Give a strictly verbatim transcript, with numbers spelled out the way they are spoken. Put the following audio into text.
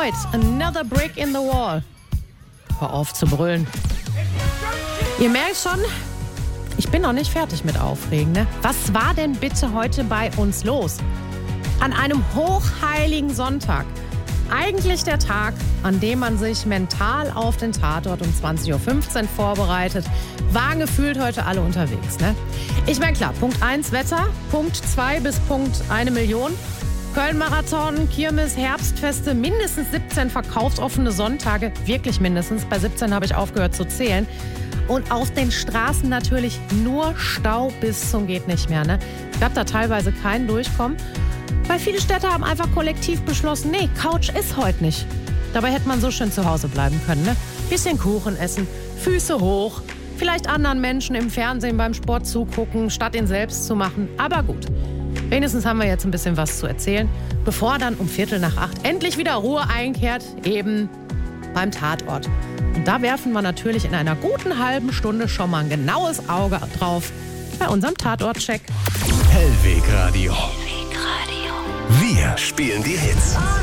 Floyd, Another Brick in the Wall. Hör auf zu brüllen. Ihr merkt schon, ich bin noch nicht fertig mit Aufregen, ne? Was war denn bitte heute bei uns los? An einem hochheiligen Sonntag. Eigentlich der Tag, an dem man sich mental auf den Tatort um zwanzig Uhr fünfzehn vorbereitet, waren gefühlt heute alle unterwegs, ne? Ich meine, klar, Punkt eins Wetter, Punkt zwei bis Punkt eine Million. Köln-Marathon, Kirmes, Herbstfeste, mindestens siebzehn verkaufsoffene Sonntage. Wirklich mindestens, bei siebzehn habe ich aufgehört zu zählen. Und auf den Straßen natürlich nur Stau bis zum geht nicht mehr, ne? Es gab da teilweise kein Durchkommen. Weil viele Städte haben einfach kollektiv beschlossen, nee, Couch ist heute nicht. Dabei hätte man so schön zu Hause bleiben können, ne? Bisschen Kuchen essen, Füße hoch, vielleicht anderen Menschen im Fernsehen beim Sport zugucken, statt ihn selbst zu machen. Aber gut, wenigstens haben wir jetzt ein bisschen was zu erzählen, bevor dann um Viertel nach acht endlich wieder Ruhe einkehrt, eben beim Tatort. Und da werfen wir natürlich in einer guten halben Stunde schon mal ein genaues Auge drauf bei unserem Tatort-Check. Hellweg Radio. Wir spielen die Hits.